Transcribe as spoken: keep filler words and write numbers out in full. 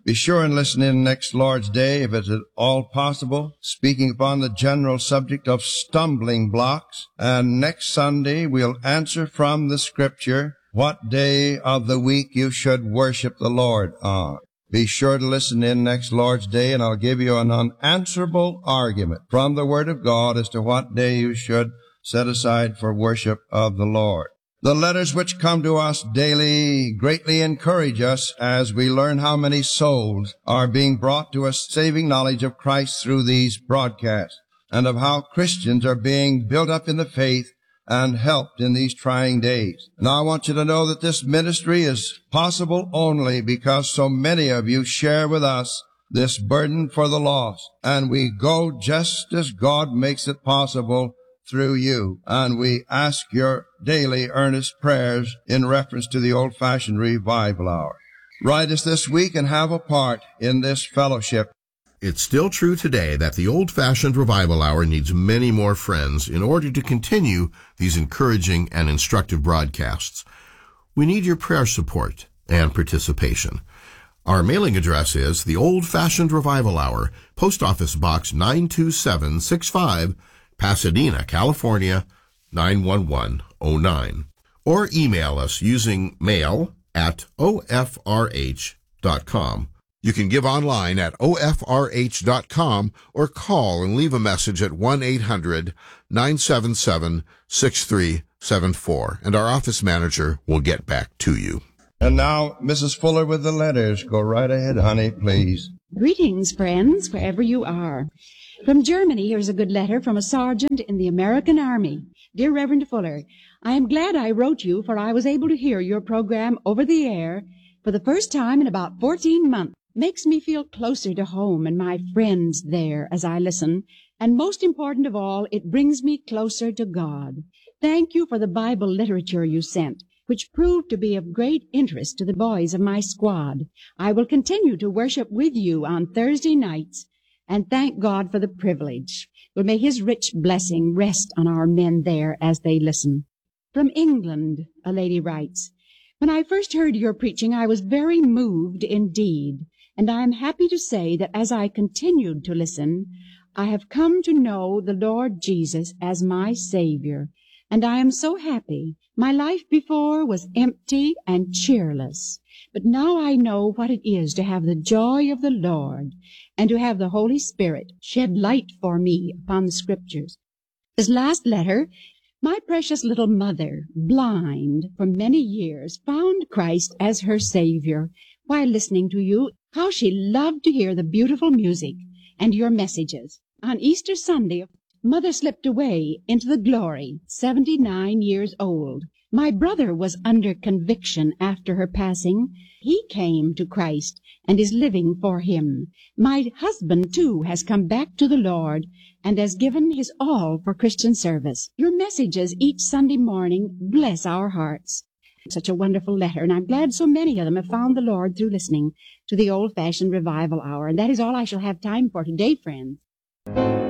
Be sure and listen in next Lord's Day, if it's at all possible, speaking upon the general subject of stumbling blocks. And next Sunday, we'll answer from the Scripture what day of the week you should worship the Lord on. Be sure to listen in next Lord's Day, and I'll give you an unanswerable argument from the Word of God as to what day you should set aside for worship of the Lord. The letters which come to us daily greatly encourage us as we learn how many souls are being brought to a saving knowledge of Christ through these broadcasts, and of how Christians are being built up in the faith and helped in these trying days. Now I want you to know that this ministry is possible only because so many of you share with us this burden for the lost, and we go just as God makes it possible through you, and we ask your daily earnest prayers in reference to the old-fashioned revival hour. Write us this week and have a part in this fellowship. It's still true today that the old-fashioned revival hour needs many more friends in order to continue these encouraging and instructive broadcasts. We need your prayer support and participation. Our mailing address is the Old-Fashioned Revival Hour, Post Office Box nine two seven six five, Pasadena, California, nine one one oh nine. Or email us using mail at O F R H dot com. You can give online at O F R H dot com or call and leave a message at one eight hundred nine seven seven six three seven four, and our office manager will get back to you. And now, Missus Fuller with the letters. Go right ahead, honey, please. Greetings, friends, wherever you are. From Germany, here's a good letter from a sergeant in the American Army. Dear Reverend Fuller, I am glad I wrote you, for I was able to hear your program over the air for the first time in about fourteen months. Makes me feel closer to home and my friends there as I listen, and most important of all, it brings me closer to God. Thank you for the Bible literature you sent, which proved to be of great interest to the boys of my squad. I will continue to worship with you on Thursday nights, and thank God for the privilege. Well, may His rich blessing rest on our men there as they listen. From England, a lady writes, when I first heard your preaching, I was very moved indeed. And I am happy to say that as I continued to listen, I have come to know the Lord Jesus as my Savior, and I am so happy. My life before was empty and cheerless, but now I know what it is to have the joy of the Lord, and to have the Holy Spirit shed light for me upon the Scriptures. This last letter, my precious little mother, blind for many years, found Christ as her Savior while listening to you. How she loved to hear the beautiful music and your messages. On Easter Sunday, Mother slipped away into the glory, seventy-nine years old. My brother was under conviction after her passing. He came to Christ and is living for Him. My husband, too, has come back to the Lord and has given his all for Christian service. Your messages each Sunday morning bless our hearts. Such a wonderful letter, and I'm glad so many of them have found the Lord through listening to the Old-Fashioned Revival Hour. And that is all I shall have time for today, friends.